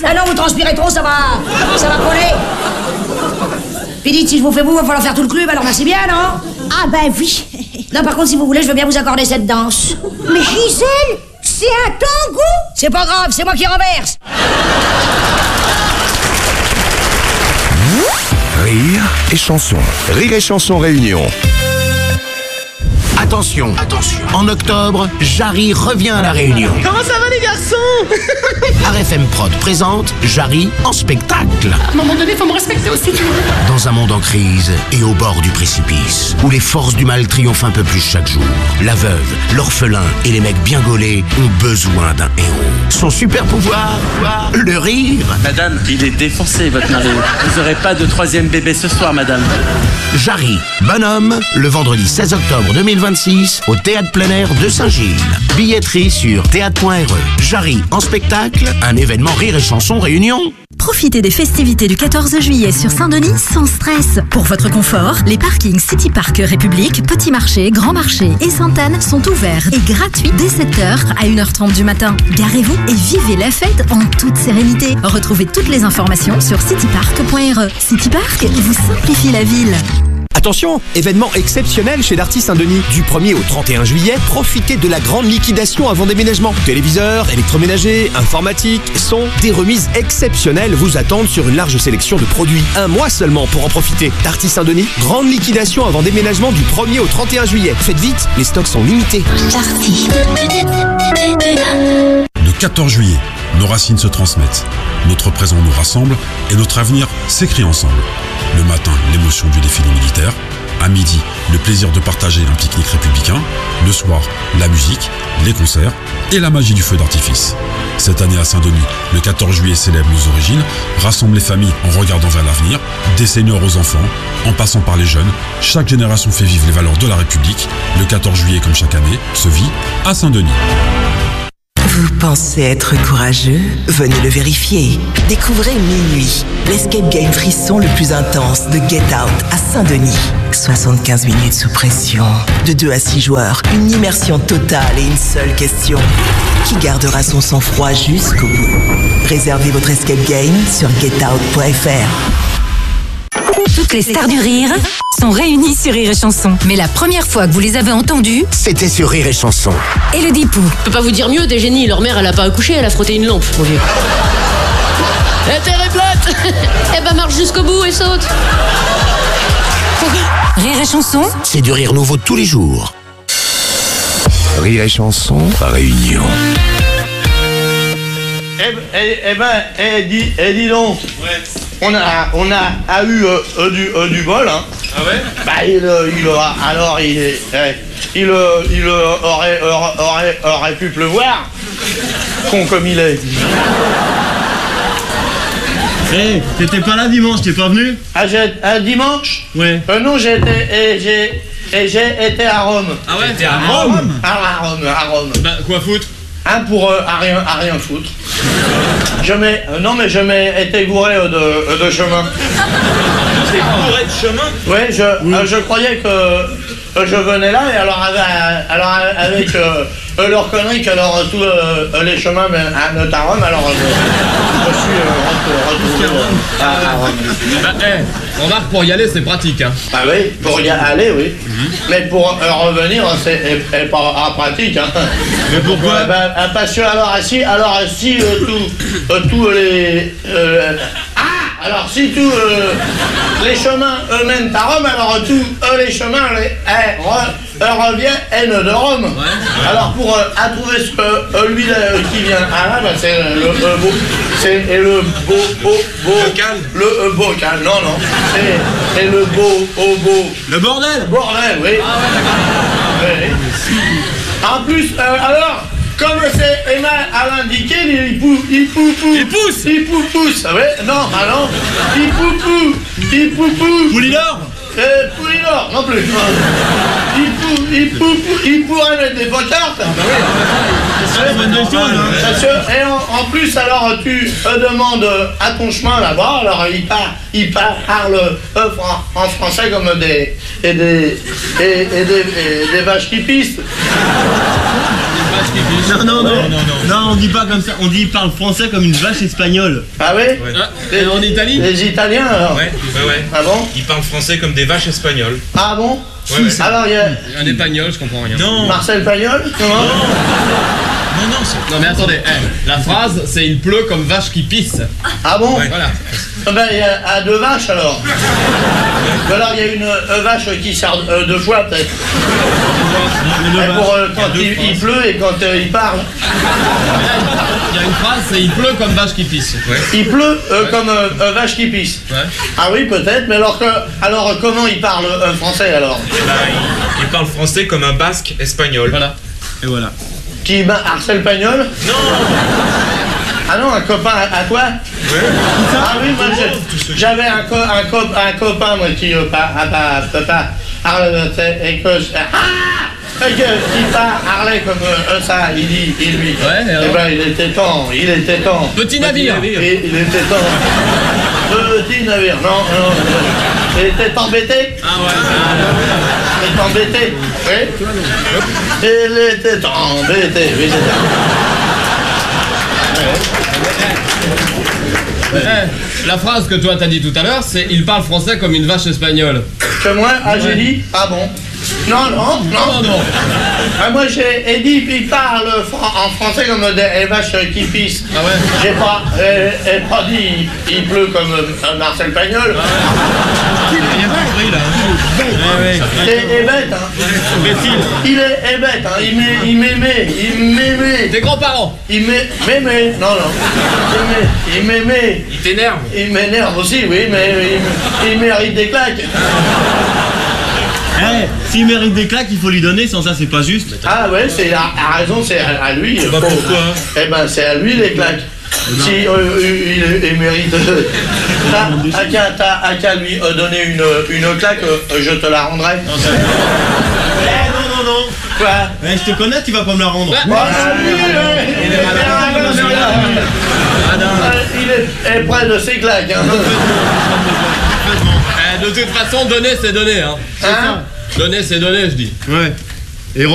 Ah non, vous transpirez trop, ça va coller. Puis dites, si je vous fais vous, va falloir faire tout le club, alors merci bien, non? Ah ben oui. Non, par contre, si vous voulez, je veux bien vous accorder cette danse. Mais Gisèle, c'est un tango. C'est pas grave, c'est moi qui renverse. Rire et chanson. Rire et chanson réunion. Attention, en octobre, Jarry revient à La Réunion. Comment ça va les garçons? RFM Prod présente Jarry en spectacle. À un moment donné, faut me respecter aussi. Dans un monde en crise et au bord du précipice, où les forces du mal triomphent un peu plus chaque jour, la veuve, l'orphelin et les mecs bien gaulés ont besoin d'un héros. Son super pouvoir, le rire. Madame, il est défoncé, votre mari. Vous aurez pas de troisième bébé ce soir, madame. Jarry, bonhomme, le vendredi 16 octobre 2026, au Théâtre plein air de Saint-Gilles. Billetterie sur théâtre.re. Jarry en spectacle, un événement rire et chanson réunion. Profitez des festivités du 14 juillet sur Saint-Denis sans stress. Pour votre confort, les parkings City Park République, Petit Marché, Grand Marché et Sainte-Anne sont ouverts et gratuits dès 7h à 1h30 du matin. Garez-vous et vivez la fête en toute sérénité. Retrouvez toutes les informations sur citypark.re. City Park vous simplifie la ville. Attention, événement exceptionnel chez Darty Saint-Denis. Du 1er au 31 juillet, profitez de la grande liquidation avant déménagement. Téléviseurs, électroménagers, informatique, son, des remises exceptionnelles vous attendent sur une large sélection de produits. Un mois seulement pour en profiter. Darty Saint-Denis, grande liquidation avant déménagement du 1er au 31 juillet. Faites vite, les stocks sont limités. Darty. Le 14 juillet, nos racines se transmettent. Notre présent nous rassemble et notre avenir s'écrit ensemble. Le matin, l'émotion du défilé militaire. À midi, le plaisir de partager un pique-nique républicain. Le soir, la musique, les concerts et la magie du feu d'artifice. Cette année à Saint-Denis, le 14 juillet célèbre nos origines, rassemble les familles en regardant vers l'avenir, des seniors aux enfants, en passant par les jeunes. Chaque génération fait vivre les valeurs de la République. Le 14 juillet, comme chaque année, se vit à Saint-Denis. Vous pensez être courageux? Venez le vérifier. Découvrez Minuit, l'escape game frisson le plus intense de Get Out à Saint-Denis. 75 minutes sous pression, de 2 à 6 joueurs, une immersion totale et une seule question. Qui gardera son sang-froid jusqu'au bout? Réservez votre escape game sur getout.fr. Toutes les stars du rire sont réunies sur Rire et Chanson. Mais la première fois que vous les avez entendues, C'était sur Rire et chanson. et le Dipou. Je peux pas vous dire mieux, des génies. Leur mère, elle a pas accouché, elle a frotté une lampe, mon vieux. La terre est plate. Eh ben marche jusqu'au bout et saute. Rire et Chanson, C'est du rire nouveau tous les jours. Rire et chanson réunion. Dis donc. Ouais. On a eu du bol, hein. Ah ouais? Bah il aurait pu pleuvoir. Con comme il est. Hé, t'étais pas là dimanche, t'es pas venu? Dimanche? Ouais. Non, j'ai été à Rome. Ah ouais? T'es à Rome? À Rome. Bah, quoi foutre? Pour à rien foutre. Je m'ai été gouré de chemin. T'es bourré de chemin? Ouais, je croyais que je venais là et alors avec leur connerie que tous les chemins mènent à Rome, alors je suis retrouvé à Rome. Bah, remarque, pour y aller, c'est pratique, hein. Ah oui, pour y aller, oui. Mais pour revenir, c'est pas pratique, hein. Mais pourquoi? Parce que alors si tous les alors si tous les chemins mènent à Rome, alors tous les chemins reviennent de Rome. Ouais. Alors pour trouver ce que lui qui vient à là, c'est le bocal. Non, c'est le beau. Le bordel. Bordel, oui. Ah ouais. Oui. En plus, alors. Comme c'est Emma à l'indiqué, il pousse. Ouais, non. Il poupou. Poulinor? Poulinor, non plus. Il pourrait mettre des pancartes. Ah bah oui. Et en plus, alors tu demandes à ton chemin là-bas, alors il parle en français comme des vaches qui pissent. qui pisse. Non, on dit pas comme ça. On dit il parle français comme une vache espagnole. Ah oui? Et en Italie? Les Italiens alors? Ouais. Ah bon? Ils parlent français comme des vaches espagnoles. Ah bon? Ouais. Alors il y a... Un épagnol, je comprends rien. Non. Marcel Pagnol? Comment? Non mais attendez, la phrase c'est il pleut comme vache qui pisse. Ah bon? Voilà. Ben il y a deux vaches alors. Ou alors il y a une vache qui sert deux fois peut-être. Pour quand il pleut et quand il parle. Il y a une phrase, c'est il pleut comme vache qui pisse. Ouais. Il pleut comme vache qui pisse. Ouais. Ah oui peut-être, mais alors comment il parle français alors? Il parle français comme un basque espagnol. Voilà. Et voilà. Qui Marcel Pagnol? Non. Ah non, un copain à toi? Ouais. Ah oui, moi j'avais un copain moi qui qui parlait comme ça, il lui. Ouais, eh ben il était temps. Petit navire. Il était temps. Petit navire, non. Il était embêté. Ah ouais. Il était embêté. Oui. Il était embêté. Oui, c'est ça. La phrase que toi t'as dit tout à l'heure, c'est il parle français comme une vache espagnole. Que moi, j'ai dit? Ah bon? Non. Ah, moi j'ai dit il parle en français comme des vaches qui pissent. Ah ouais? J'ai pas dit il pleut comme Marcel Pagnol. Il a rien compris là. Il est bête, hein. Il est bête, hein. Il m'aimait. Tes grands-parents. Il m'aimait. Non. Il m'aimait. Il t'énerve. Il m'énerve aussi, oui, mais il mérite des claques. S'il mérite des claques, il faut lui donner, sans ça c'est pas juste. Ah ouais, c'est à raison, c'est à lui. Pourquoi? Eh ben c'est à lui les claques. Si il mérite. T'as qu'à lui donner une claque, je te la rendrai. Non. Quoi? Je te connais, tu vas pas me la rendre. Il est près de ses claques. Hein. De toute façon, donner c'est donner. Hein. Hein? Donner c'est donner, je dis. Ouais.